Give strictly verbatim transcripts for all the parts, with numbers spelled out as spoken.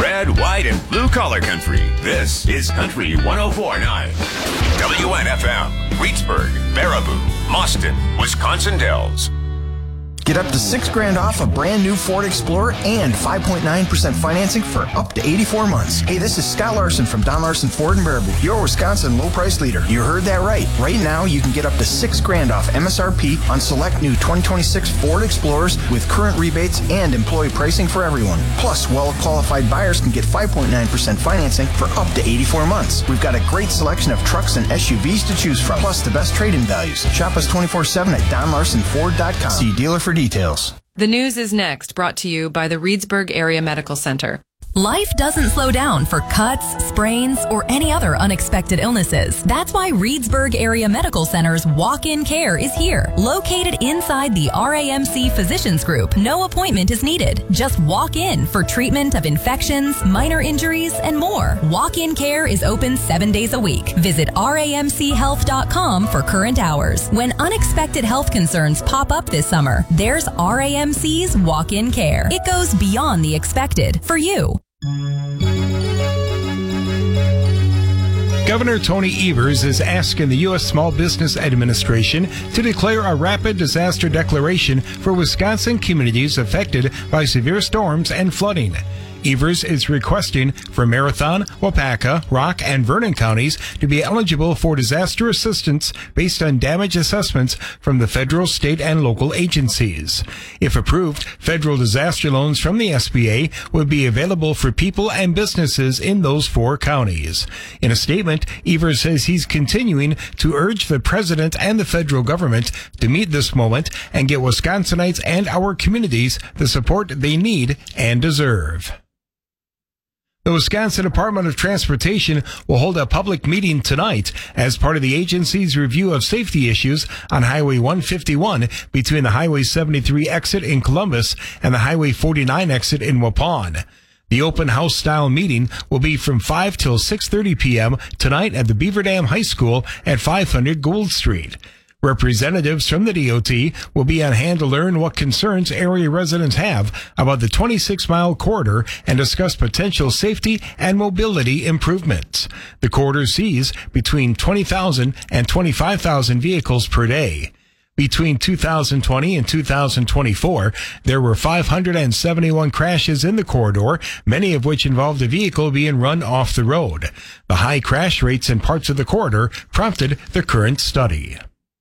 Red, white, and blue collar country. This is Country one oh four point nine. W N F M, Reedsburg, Baraboo, Mauston, Wisconsin Dells. Get up to six grand off a brand new Ford Explorer and five point nine percent financing for up to eighty-four months. Hey, this is Scott Larson from Don Larson Ford in Baraboo, your Wisconsin low price leader. You heard that right. Right now, you can get up to six grand off M S R P on select new twenty twenty-six Ford Explorers with current rebates and employee pricing for everyone. Plus, well-qualified buyers can get five point nine percent financing for up to eighty-four months. We've got a great selection of trucks and S U Vs to choose from, plus the best trade-in values. Shop us twenty-four seven at don larson ford dot com. See dealer for details. The news is next, brought to you by the Reedsburg Area Medical Center. Life doesn't slow down for cuts, sprains, or any other unexpected illnesses. That's why Reedsburg Area Medical Center's walk-in care is here. Located inside the R A M C Physicians Group, no appointment is needed. Just walk in for treatment of infections, minor injuries, and more. Walk-in care is open seven days a week. Visit R A M C health dot com for current hours. When unexpected health concerns pop up this summer, there's R A M C's walk-in care. It goes beyond the expected for you. Governor Tony Evers is asking the U S Small Business Administration to declare a rapid disaster declaration for Wisconsin communities affected by severe storms and flooding. Evers is requesting for Marathon, Wapaka, Rock, and Vernon counties to be eligible for disaster assistance based on damage assessments from the federal, state, and local agencies. If approved, federal disaster loans from the S B A would be available for people and businesses in those four counties. In a statement, Evers says he's continuing to urge the president and the federal government to meet this moment and get Wisconsinites and our communities the support they need and deserve. The Wisconsin Department of Transportation will hold a public meeting tonight as part of the agency's review of safety issues on Highway one fifty-one between the Highway seventy-three exit in Columbus and the Highway forty-nine exit in Waupun. The open house style meeting will be from five till six thirty p.m. tonight at the Beaver Dam High School at five hundred Gould Street. Representatives from the D O T will be on hand to learn what concerns area residents have about the twenty-six mile corridor and discuss potential safety and mobility improvements. The corridor sees between twenty thousand and twenty-five thousand vehicles per day. Between two thousand twenty and two thousand twenty-four, there were five hundred seventy-one crashes in the corridor, many of which involved a vehicle being run off the road. The high crash rates in parts of the corridor prompted the current study.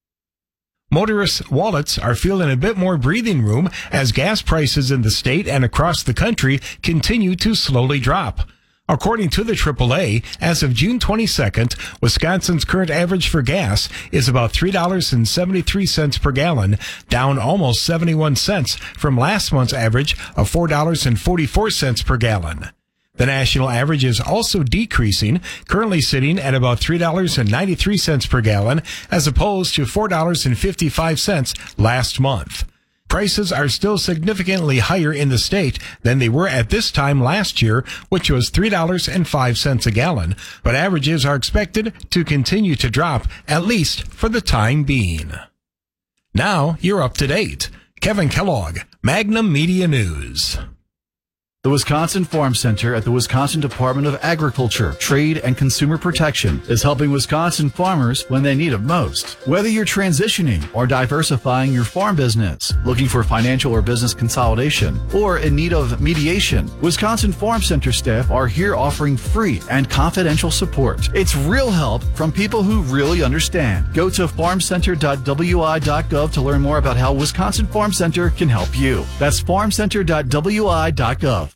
Motorists' wallets are feeling a bit more breathing room as gas prices in the state and across the country continue to slowly drop. According to the triple A, as of June twenty-second, Wisconsin's current average for gas is about three dollars and seventy-three cents per gallon, down almost seventy-one cents from last month's average of four dollars and forty-four cents per gallon. The national average is also decreasing, currently sitting at about three dollars and ninety-three cents per gallon, as opposed to four dollars and fifty-five cents last month. Prices are still significantly higher in the state than they were at this time last year, which was three dollars and five cents a gallon, but averages are expected to continue to drop, at least for the time being. Now you're up to date. Kevin Kellogg, Magnum Media News. The Wisconsin Farm Center at the Wisconsin Department of Agriculture, Trade, and Consumer Protection is helping Wisconsin farmers when they need it most. Whether you're transitioning or diversifying your farm business, looking for financial or business consolidation, or in need of mediation, Wisconsin Farm Center staff are here offering free and confidential support. It's real help from people who really understand. Go to farm center dot w i dot gov to learn more about how Wisconsin Farm Center can help you. That's farm center dot w i dot gov.